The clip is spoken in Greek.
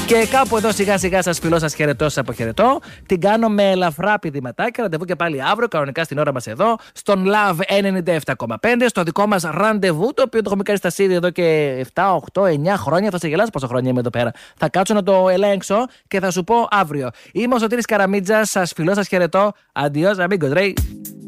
Και κάπου εδώ σιγά σιγά σας φιλώ, σας χαιρετώ, σας αποχαιρετώ. Την κάνω με ελαφρά πηδηματάκια. Ραντεβού και πάλι αύριο, κανονικά στην ώρα μας εδώ, στον Love 97,5, στο δικό μας ραντεβού, το οποίο το έχουμε κάνει στα σίδη εδώ και 7, 8, 9 χρόνια. Θα σε γελάσω πόσα χρόνια είμαι εδώ πέρα. Θα κάτσω να το ελέγξω και θα σου πω αύριο. Είμαι ο Σωτήρης Καραμίτζας, σας φιλώ, σας χαιρετώ. Αντιός, amigos, Ray.